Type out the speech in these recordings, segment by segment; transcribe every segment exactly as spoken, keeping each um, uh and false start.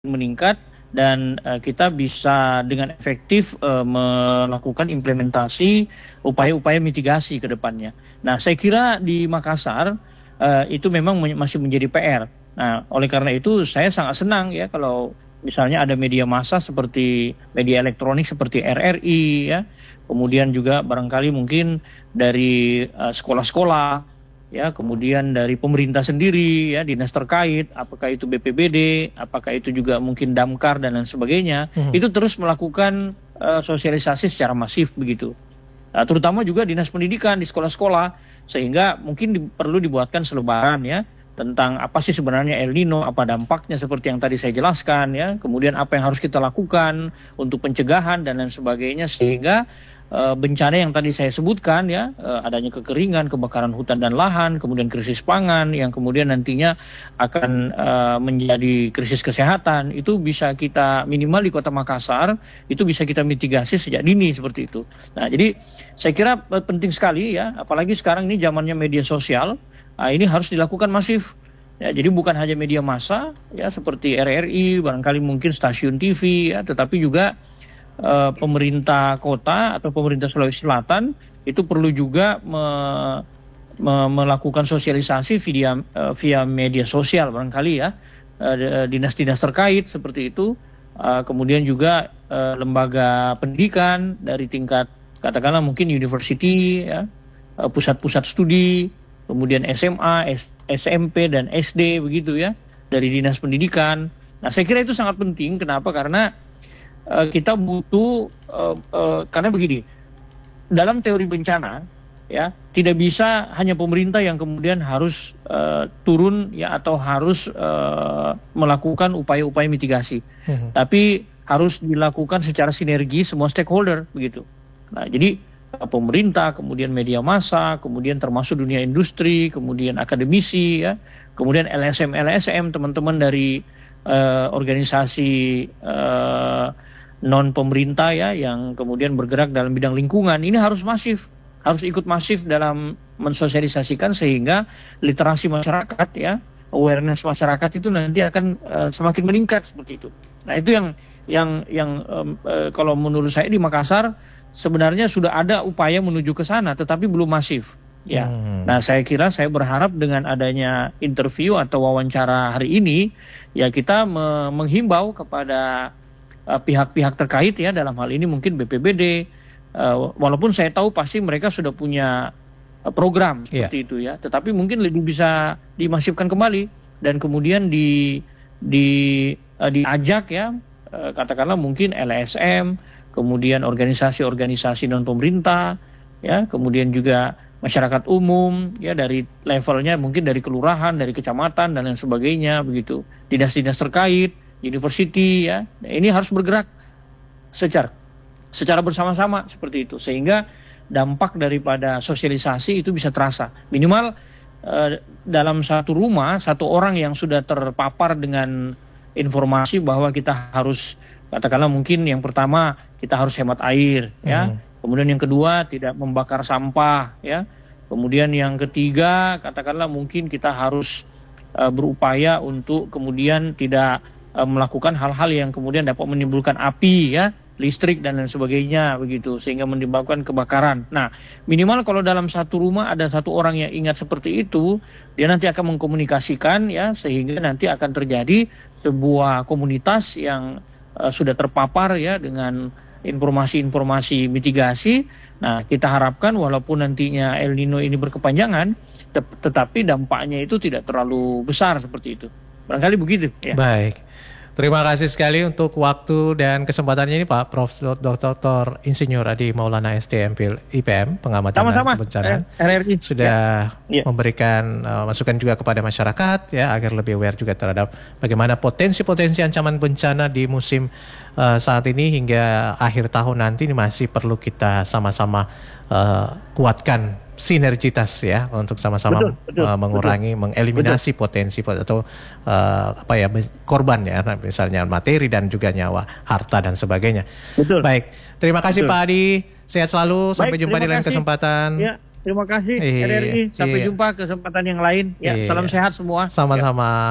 meningkat dan uh, kita bisa dengan efektif uh, melakukan implementasi upaya-upaya mitigasi ke depannya. Nah, saya kira di Makassar uh, itu memang men- masih menjadi P R. Nah, oleh karena itu saya sangat senang ya kalau misalnya ada media massa seperti media elektronik seperti R R I ya, kemudian juga barangkali mungkin dari uh, sekolah-sekolah ya, kemudian dari pemerintah sendiri ya, dinas terkait, apakah itu B P B D, apakah itu juga mungkin Damkar dan lain sebagainya, Mhm. itu terus melakukan uh, sosialisasi secara masif begitu. Uh, terutama juga dinas pendidikan di sekolah-sekolah, sehingga mungkin di- perlu dibuatkan selebaran ya tentang apa sih sebenarnya El Nino, apa dampaknya seperti yang tadi saya jelaskan ya, kemudian apa yang harus kita lakukan untuk pencegahan dan lain sebagainya, sehingga eh, bencana yang tadi saya sebutkan ya, eh, adanya kekeringan, kebakaran hutan dan lahan, kemudian krisis pangan yang kemudian nantinya akan eh, menjadi krisis kesehatan, itu bisa kita minimal di Kota Makassar itu bisa kita mitigasi sejak dini seperti itu. Nah, jadi saya kira eh, penting sekali ya, apalagi sekarang ini zamannya media sosial. Nah, ini harus dilakukan masif. Ya, jadi bukan hanya media massa ya seperti R R I, barangkali mungkin stasiun T V ya, tetapi juga eh, pemerintah kota atau pemerintah Sulawesi Selatan itu perlu juga me- me- melakukan sosialisasi via eh, via media sosial barangkali ya, eh, dinas-dinas terkait seperti itu. Eh, kemudian juga eh, lembaga pendidikan dari tingkat katakanlah mungkin university ya, eh, pusat-pusat studi, kemudian S M A, S- SMP dan S D begitu ya, dari dinas pendidikan. Nah, saya kira itu sangat penting. Kenapa? Karena eh, kita butuh eh, eh, karena begini, dalam teori bencana ya tidak bisa hanya pemerintah yang kemudian harus eh, turun ya atau harus eh, melakukan upaya-upaya mitigasi, Mhm. tapi harus dilakukan secara sinergi semua stakeholder begitu. Nah, jadi eh, pemerintah, kemudian media massa, kemudian termasuk dunia industri, kemudian akademisi ya, kemudian L S M L S M, teman-teman dari eh, organisasi eh, non pemerintah ya yang kemudian bergerak dalam bidang lingkungan, ini harus masif, harus ikut masif dalam mensosialisasikan sehingga literasi masyarakat ya, awareness masyarakat itu nanti akan eh, semakin meningkat seperti itu. Nah, itu yang yang yang em, eh, kalau menurut saya di Makassar sebenarnya sudah ada upaya menuju ke sana tetapi belum masif ya. Hmm. Nah, saya kira saya berharap dengan adanya interview atau wawancara hari ini ya kita me- menghimbau kepada eh, pihak-pihak terkait ya, dalam hal ini mungkin B P B D, eh, walaupun saya tahu pasti mereka sudah punya eh, program Iya. seperti itu ya, tetapi mungkin lebih bisa dimasifkan kembali dan kemudian di di eh, diajak ya, eh, katakanlah mungkin L S M, kemudian organisasi-organisasi non pemerintah ya, kemudian juga masyarakat umum ya, dari levelnya mungkin dari kelurahan, dari kecamatan dan lain sebagainya begitu, dinas-dinas terkait, university ya. Nah, ini harus bergerak secara secara bersama-sama seperti itu sehingga dampak daripada sosialisasi itu bisa terasa. Minimal eh, dalam satu rumah satu orang yang sudah terpapar dengan informasi bahwa kita harus, katakanlah mungkin yang pertama kita harus hemat air ya. Mhm. Kemudian yang kedua tidak membakar sampah ya. Kemudian yang ketiga katakanlah mungkin kita harus eh, berupaya untuk kemudian tidak eh, melakukan hal-hal yang kemudian dapat menimbulkan api ya, listrik dan lain sebagainya begitu sehingga menimbulkan kebakaran. Nah, minimal kalau dalam satu rumah ada satu orang yang ingat seperti itu, dia nanti akan mengkomunikasikan ya sehingga nanti akan terjadi sebuah komunitas yang eh, sudah terpapar ya dengan informasi-informasi mitigasi. Nah, kita harapkan walaupun nantinya El Nino ini berkepanjangan, tet- tetapi dampaknya itu tidak terlalu besar seperti itu. Barangkali begitu ya. Baik. Terima kasih sekali untuk waktu dan kesempatannya ini Pak Prof Doktor Insinyur Adi Maulana S D M Phil I P M, pengamat Sama-sama. bencana. Eh, R R I. Sudah Ya. memberikan uh, masukan juga kepada masyarakat ya agar lebih aware juga terhadap bagaimana potensi-potensi ancaman bencana di musim uh, saat ini hingga akhir tahun nanti ini masih perlu kita sama-sama uh, kuatkan sinergitas ya untuk sama-sama Betul, betul, uh, mengurangi, mengeliminasi potensi pot- atau uh, apa ya korban ya, misalnya materi dan juga nyawa, harta dan sebagainya. Betul. Baik, terima kasih Betul. Pak Adi. Sehat selalu. Sampai Baik, jumpa di terima lain kasih. kesempatan. Ya, terima kasih Iya, R R I. Sampai iya. jumpa kesempatan yang lain. Ya, Iya. salam sehat semua. Sama-sama. Ya.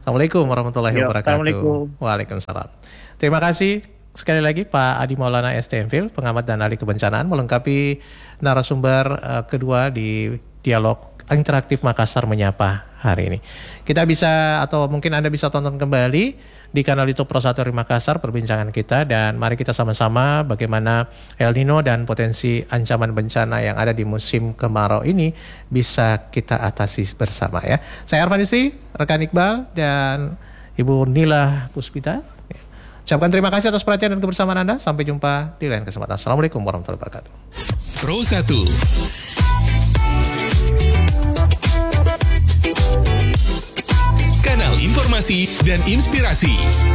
Assalamualaikum warahmatullahi Ya, wabarakatuh. Assalamualaikum. Waalaikumsalam. Terima kasih sekali lagi Pak Adi Maulana S T M Phil, pengamat dan ahli kebencanaan, melengkapi narasumber uh, kedua di dialog interaktif Makassar Menyapa hari ini. Kita bisa atau mungkin Anda bisa tonton kembali di kanal YouTube Pro satu Makassar perbincangan kita, dan mari kita sama-sama bagaimana El Nino dan potensi ancaman bencana yang ada di musim kemarau ini bisa kita atasi bersama ya. Saya Arfan Istri, rekan Iqbal dan Ibu Nila Puspita. Ucapkan terima kasih atas perhatian dan kebersamaan Anda. Sampai jumpa di lain kesempatan. Assalamualaikum warahmatullahi wabarakatuh. Pro satu. Kanal informasi dan inspirasi.